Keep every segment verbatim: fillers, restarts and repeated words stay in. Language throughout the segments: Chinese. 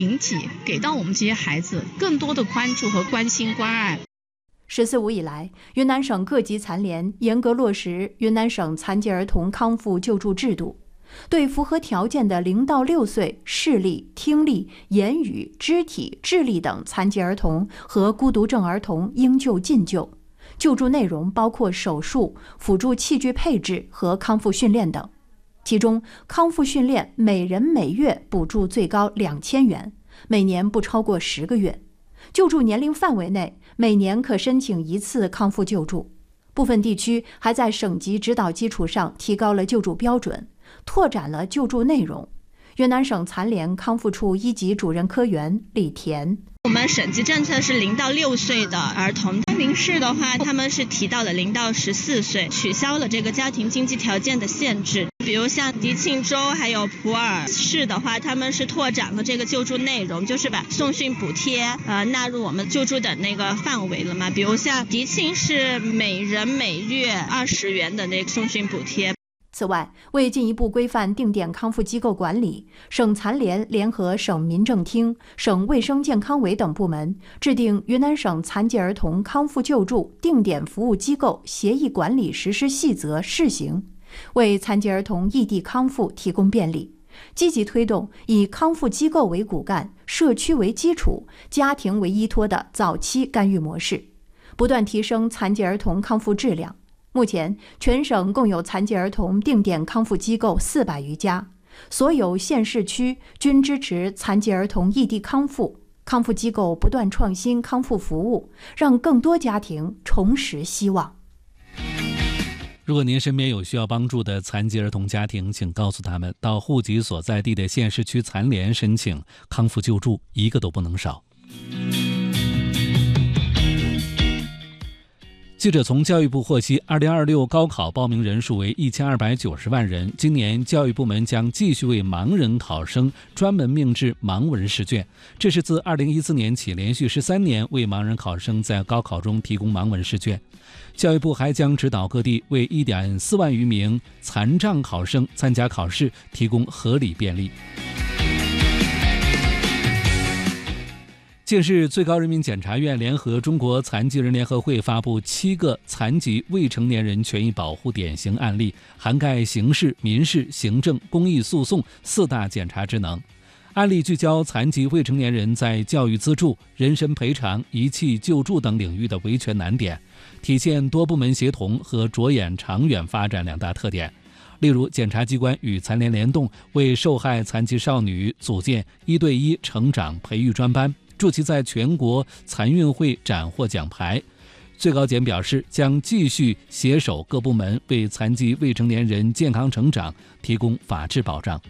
引起给到我们这些孩子更多的关注和关心关爱。 十四五以来，云南省各级残联严格落实云南省残疾儿童康复救助制度，对符合条件的零到六岁视力、听力、言语、肢体、智力等残疾儿童和孤独症儿童应救尽救。救助内容包括手术、辅助器具配置和康复训练等。其中，康复训练每人每月补助最高两千元，每年不超过十个月。救助年龄范围内，每年可申请一次康复救助。部分地区还在省级指导基础上提高了救助标准，拓展了救助内容。云南省残联康复处一级主任科员李田： 我们省级政策是零到六岁的儿童，昆明市的话，他们是提到了零到十四岁，取消了这个家庭经济条件的限制。比如像迪庆州还有普洱市的话，他们是拓展了这个救助内容，就是把送训补贴呃纳入我们救助的那个范围了嘛。比如像迪庆是每人每月二十元的那个送训补贴。 此外，为进一步规范定点康复机构管理，省残联联合省民政厅、省卫生健康委等部门制定《云南省残疾儿童康复救助定点服务机构协议管理实施细则》试行，为残疾儿童异地康复提供便利，积极推动以康复机构为骨干、社区为基础、家庭为依托的早期干预模式，不断提升残疾儿童康复质量。目前，全省共有残疾儿童定点康复机构四百余家，所有县市区均支持残疾儿童异地康复。康复机构不断创新康复服务，让更多家庭重拾希望。 如果您身边有需要帮助的残疾儿童家庭，请告诉他们到户籍所在地的县市区残联申请康复救助，一个都不能少。记者从教育部获悉，二零二六高考报名人数为一千二百九十万人。今年教育部门将继续为盲人考生专门命制盲文试卷，这是自二零一四年起连续十三年为盲人考生在高考中提供盲文试卷。教育部还将指导各地为一点四万余名残障考生参加考试提供合理便利。近日，最高人民检察院联合中国残疾人联合会发布七个残疾未成年人权益保护典型案例，涵盖刑事、民事、行政、公益诉讼四大检察职能。案例聚焦残疾未成年人在教育资助、人身赔偿、遗弃救助等领域的维权难点，体现多部门协同和着眼长远发展两大特点。例如，检察机关与残联联动，为受害残疾少女组建一对一成长培育专班，助其在全国残运会斩获奖牌。最高检表示，将继续携手各部门，为残疾未成年人健康成长提供法治保障。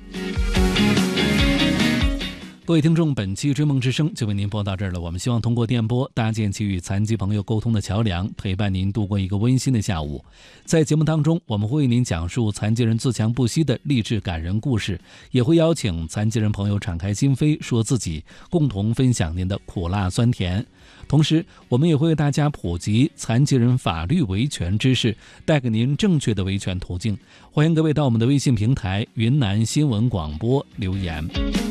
各位听众，本期追梦之声就为您播到这儿了。我们希望通过电波搭建起与残疾朋友沟通的桥梁，陪伴您度过一个温馨的下午。在节目当中，我们会为您讲述残疾人自强不息的励志感人故事，也会邀请残疾人朋友敞开心扉说自己，共同分享您的苦辣酸甜。同时，我们也会为大家普及残疾人法律维权知识，带给您正确的维权途径。欢迎各位到我们的微信平台云南新闻广播留言。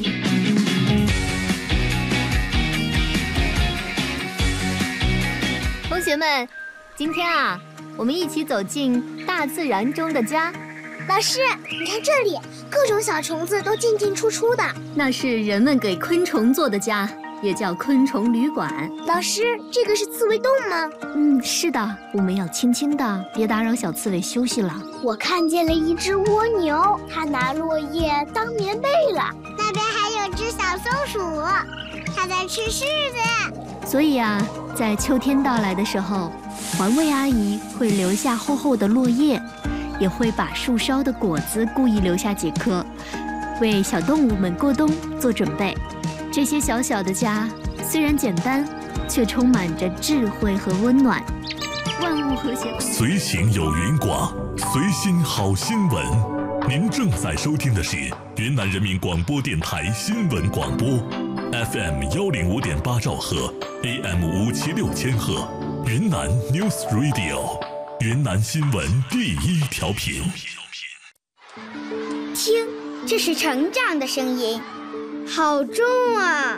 同学们，今天啊，我们一起走进大自然中的家。 老师，你看这里，各种小虫子都进进出出的。 那是人们给昆虫做的家，也叫昆虫旅馆。 老师，这个是刺猬洞吗？ 嗯，是的，我们要轻轻的，别打扰小刺猬休息了。 我看见了一只蜗牛，它拿落叶当棉被了。那边还有只小松鼠，它在吃柿子。 所以啊，在秋天到来的时候，环卫阿姨会留下厚厚的落叶，也会把树梢的果子故意留下几颗，为小动物们过冬做准备。这些小小的家虽然简单，却充满着智慧和温暖。万物和谐， 随行有云广，随心好新闻。您正在收听的是云南人民广播电台新闻广播 F M 幺零五点八兆赫 A M 五七六千赫，云南 News Radio， 云南新闻第一调频。 听，这是成长的声音，好重啊！